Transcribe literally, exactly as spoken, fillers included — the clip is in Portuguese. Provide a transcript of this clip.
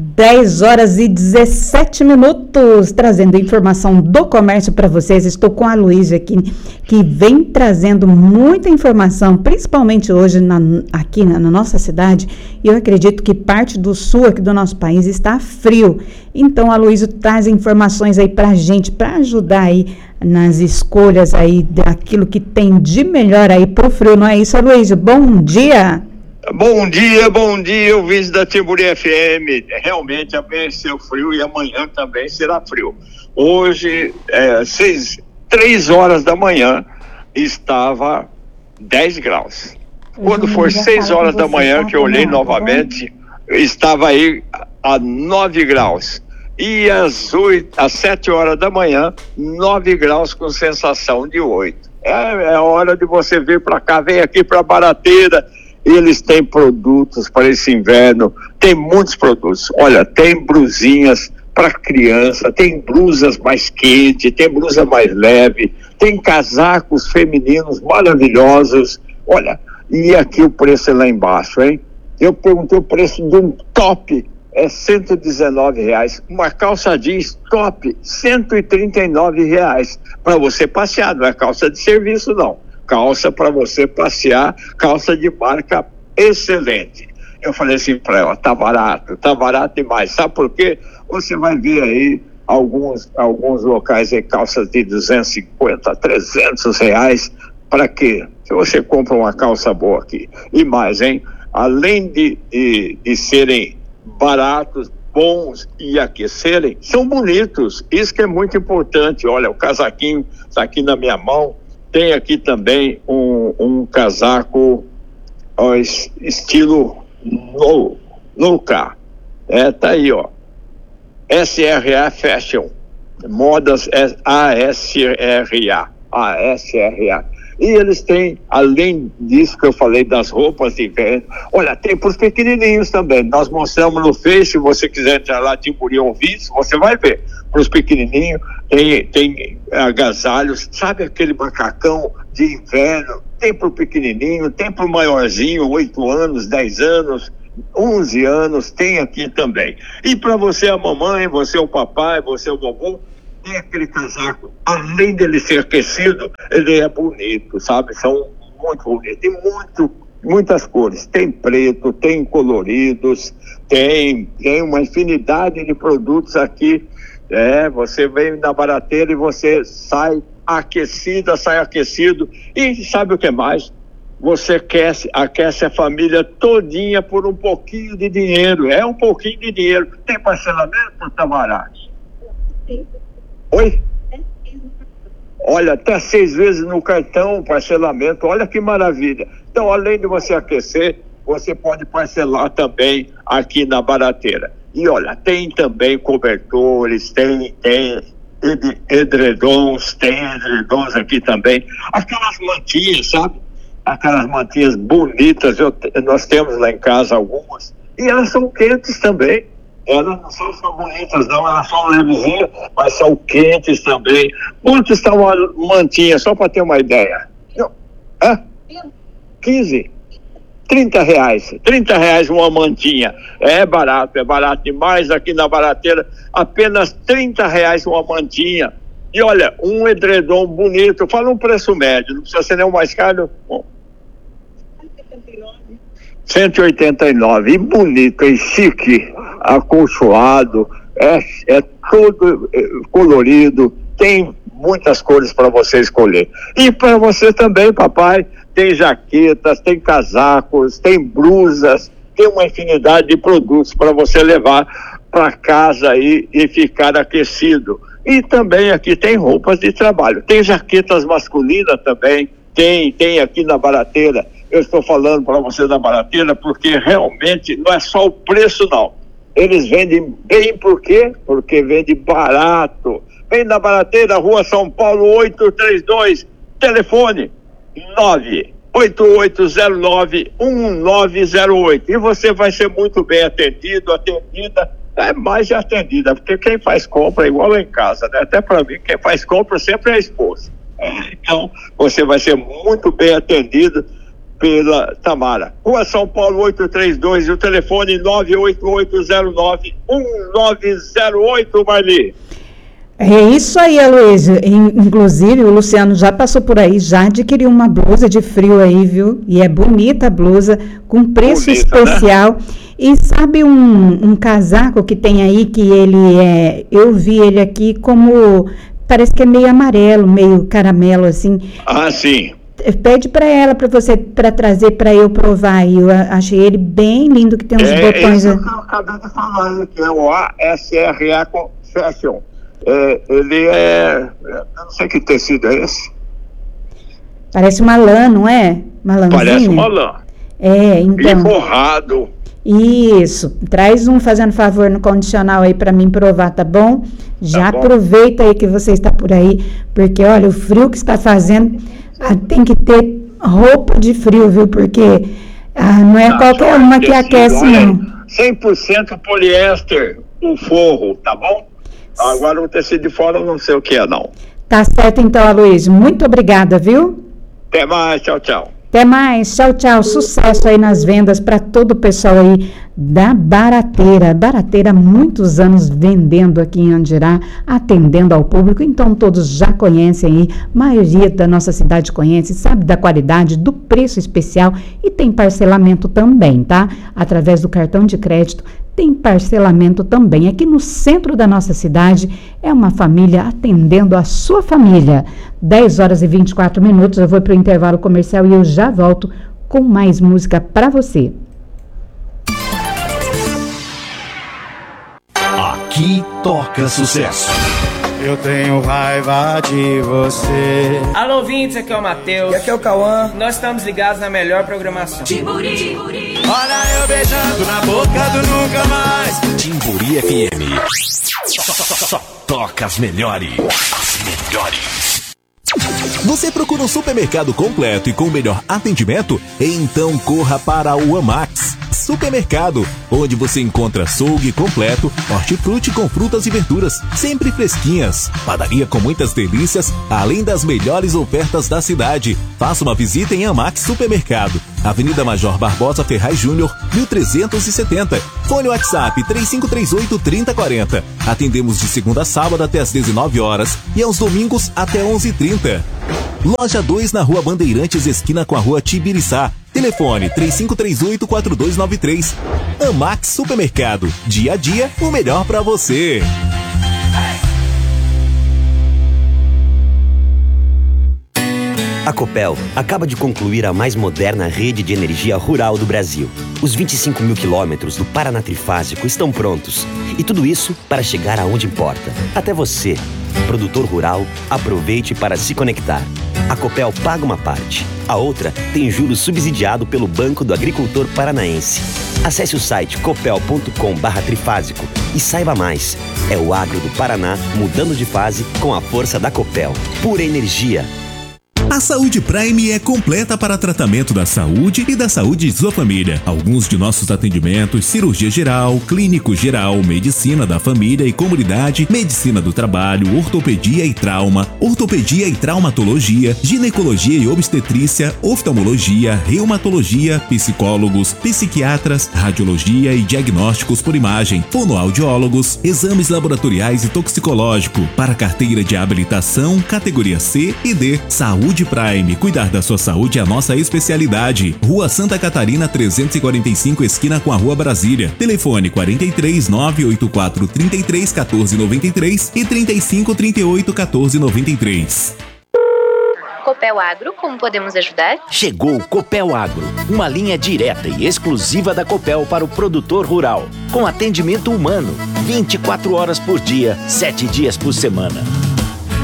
dez horas e dezessete minutos, trazendo informação do comércio para vocês. Estou com a Luísa aqui, que vem trazendo muita informação, principalmente hoje na, aqui na, na nossa cidade. E eu acredito que parte do sul aqui do nosso país está frio. Então a Luísa traz informações aí para a gente, para ajudar aí nas escolhas aí daquilo que tem de melhor aí pro frio. Não é isso, Luísa? Bom dia! Bom dia, bom dia, ouvintes da Timburi F M. Realmente amanheceu frio e amanhã também será frio. Hoje, é, seis, três horas da manhã, estava dez graus. Quando for seis horas da manhã, que eu olhei novamente, estava aí a nove graus. E às, oito, às sete horas da manhã, nove graus com sensação de oito. É, é hora de você vir para cá, vem aqui para Barateira. Eles têm produtos para esse inverno, tem muitos produtos. Olha, tem blusinhas para criança, tem blusas mais quentes, tem blusa mais leve, tem casacos femininos maravilhosos. Olha, e aqui o preço é lá embaixo, hein? Eu perguntei o preço de um top, é cento e dezenove reais. Uma calça jeans top, cento e trinta e nove reais. Para você passear, não é calça de serviço, não. Calça para você passear, calça de marca excelente. Eu falei assim para ela, tá barato, tá barato demais. Sabe por quê? Você vai ver aí alguns, alguns locais em calças de duzentos e cinquenta, trezentos reais. Para quê? Se você compra uma calça boa aqui. E mais, hein? Além de, de, de serem baratos, bons e aquecerem, são bonitos. Isso que é muito importante. Olha, o casaquinho está aqui na minha mão. Tem aqui também um, um casaco ó, estilo no, no K. É, tá aí, ó. S R A Fashion. Modas A S R A. A S R A. E eles têm, além disso que eu falei das roupas de inverno, olha, tem para os pequenininhos também. Nós mostramos no Face, se você quiser entrar lá, Timburi Ouvintes, você vai ver. Para os pequenininhos, tem, tem agasalhos, sabe aquele macacão de inverno? Tem para o pequenininho, tem para o maiorzinho, oito anos, dez anos, onze anos, tem aqui também. E para você, a mamãe, você, o papai, você, o vovô, tem aquele casaco, além dele ser aquecido, ele é bonito, sabe? São muito bonitos, tem muito, muitas cores, tem preto, tem coloridos, tem, tem uma infinidade de produtos aqui. É, você vem na Barateira e você sai aquecida, sai aquecido, e sabe o que mais? Você aquece, aquece a família todinha por um pouquinho de dinheiro, é um pouquinho de dinheiro. Tem parcelamento por Tavares? Sim. Oi? Olha, até seis vezes no cartão, parcelamento, olha que maravilha. Então, além de você aquecer, você pode parcelar também aqui na Barateira. E olha, tem também cobertores, tem, tem edredons, tem edredons aqui também. Aquelas mantinhas, sabe? Aquelas mantinhas bonitas, eu, nós temos lá em casa algumas, e elas são quentes também. Elas não são só bonitas, não, elas são levezinhas, mas são quentes também. Quanto está uma mantinha, só para ter uma ideia? Hã? quinze? trinta reais. trinta reais uma mantinha. É barato, é barato demais. Aqui na Barateira, apenas trinta reais uma mantinha. E olha, um edredom bonito, fala um preço médio, não precisa ser nem o mais caro. Bom. cento e oitenta e nove, e bonito, e chique, acolchoado, é, é todo é, colorido, tem muitas cores para você escolher. E para você também, papai, tem jaquetas, tem casacos, tem blusas, tem uma infinidade de produtos para você levar para casa aí e ficar aquecido. E também aqui tem roupas de trabalho, tem jaquetas masculinas também, tem, tem aqui na Barateira. Eu estou falando para você da Barateira porque realmente não é só o preço, não. Eles vendem bem, por quê? Porque vende barato. Vem na Barateira, Rua São Paulo, oitocentos e trinta e dois, telefone nove oito oito zero nove um nove zero oito. E você vai ser muito bem atendido, atendida, é mais de atendida, porque quem faz compra é igual em casa, né? Até para mim, quem faz compra sempre é a esposa. É, então, você vai ser muito bem atendido pela Tamara. Rua São Paulo oitocentos e trinta e dois e o telefone nove oito oito zero nove um nove zero oito, Marli. É isso aí, Aloysio. Inclusive, o Luciano já passou por aí, já adquiriu uma blusa de frio aí, viu? E é bonita a blusa, com preço bonita, especial. Né? E sabe um, um casaco que tem aí, que ele é... Eu vi ele aqui como... Parece que é meio amarelo, meio caramelo, assim. Ah, sim. Pede para ela, para você, para trazer para eu provar. Eu achei ele bem lindo, que tem uns é, botões... É isso que eu acabei de falar, que é o A S R A Fashion. É, ele é... Eu não sei que tecido é esse. Parece uma lã, não é? Uma lãzinha. Parece uma lã. É, então... E forrado. Isso. Traz um, fazendo favor, no condicional aí para mim provar, tá bom? Já tá bom. Aproveita aí que você está por aí, porque, olha, o frio que está fazendo, ah, tem que ter roupa de frio, viu? Porque ah, não é tá, qualquer uma que tecido, aquece, olha, não. cem por cento poliéster, o forro, tá bom? Agora o tecido de fora eu não sei o que é, não. Tá certo então, Aloysio. Muito obrigada, viu? Até mais, tchau, tchau. Até mais, tchau, tchau. Sucesso aí nas vendas para todo o pessoal aí da Barateira. Barateira há muitos anos vendendo aqui em Andirá, atendendo ao público. Então todos já conhecem aí, a maioria da nossa cidade conhece, sabe da qualidade, do preço especial e tem parcelamento também, tá? Através do cartão de crédito. Tem parcelamento também. Aqui no centro da nossa cidade, é uma família atendendo a sua família. dez horas e vinte e quatro minutos, eu vou para o intervalo comercial e eu já volto com mais música para você. Aqui toca sucesso. Eu tenho raiva de você. Alô, ouvintes, aqui é o Matheus. E aqui é o Cauã. Nós estamos ligados na melhor programação. Timburi, Timburi. Olha eu beijando na boca do nunca mais. Timburi F M. Só, só, só, só toca as melhores. As melhores. Você procura um supermercado completo e com o melhor atendimento? Então corra para o Amax Supermercado, onde você encontra açougue completo, hortifruti com frutas e verduras, sempre fresquinhas, padaria com muitas delícias, além das melhores ofertas da cidade. Faça uma visita em Amax Supermercado, Avenida Major Barbosa Ferraz Júnior, mil trezentos e setenta. Fone WhatsApp três cinco três oito, três zero quatro zero. Atendemos de segunda a sábado até às dezenove horas e aos domingos até onze e trinta. Loja dois na Rua Bandeirantes, esquina com a Rua Tibiriçá. Telefone três cinco três oito, quatro dois nove três. Amax Supermercado. Dia a dia, o melhor para você. A Copel acaba de concluir a mais moderna rede de energia rural do Brasil. Os vinte e cinco mil quilômetros do Paraná Trifásico estão prontos. E tudo isso para chegar aonde importa. Até você, produtor rural, aproveite para se conectar. A Copel paga uma parte. A outra tem juros subsidiado pelo Banco do Agricultor Paranaense. Acesse o site copel ponto com barra trifásico e saiba mais. É o agro do Paraná mudando de fase com a força da Copel. Pura energia. A Saúde Prime é completa para tratamento da saúde e da saúde de sua família. Alguns de nossos atendimentos: cirurgia geral, clínico geral, medicina da família e comunidade, medicina do trabalho, ortopedia e trauma, ortopedia e traumatologia, ginecologia e obstetrícia, oftalmologia, reumatologia, psicólogos, psiquiatras, radiologia e diagnósticos por imagem, fonoaudiólogos, exames laboratoriais e toxicológico, para carteira de habilitação, categoria C e D. Saúde Prime, cuidar da sua saúde é a nossa especialidade. Rua Santa Catarina trezentos e quarenta e cinco, esquina com a Rua Brasília. Telefone quarenta e três, nove oito quatro, trinta e três, quatorze noventa e três e trinta e cinco, trinta e oito, quatorze noventa e três. Copel Agro, como podemos ajudar? Chegou o Copel Agro, uma linha direta e exclusiva da Copel para o produtor rural, com atendimento humano, vinte e quatro horas por dia, sete dias por semana.